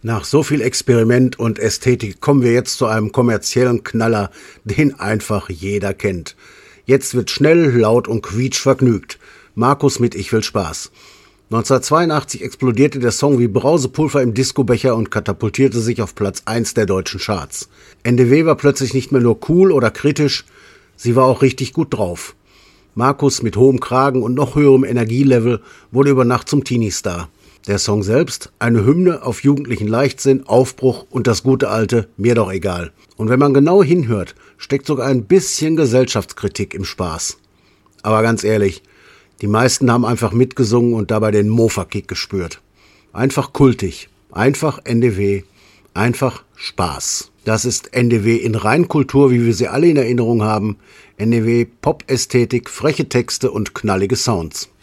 Nach so viel Experiment und Ästhetik kommen wir jetzt zu einem kommerziellen Knaller, den einfach jeder kennt. Jetzt wird schnell, laut und quietschvergnügt. Markus mit Ich will Spaß. 1982 explodierte der Song wie Brausepulver im Discobecher und katapultierte sich auf Platz 1 der deutschen Charts. NDW war plötzlich nicht mehr nur cool oder kritisch, sie war auch richtig gut drauf. Markus mit hohem Kragen und noch höherem Energielevel wurde über Nacht zum Teenie-Star. Der Song selbst, eine Hymne auf jugendlichen Leichtsinn, Aufbruch und das gute alte Mir doch egal. Und wenn man genau hinhört, steckt sogar ein bisschen Gesellschaftskritik im Spaß. Aber ganz ehrlich, die meisten haben einfach mitgesungen und dabei den Mofa-Kick gespürt. Einfach kultig, einfach NDW, einfach Spaß. Das ist NDW in Reinkultur, wie wir sie alle in Erinnerung haben. NDW Pop-Ästhetik, freche Texte und knallige Sounds.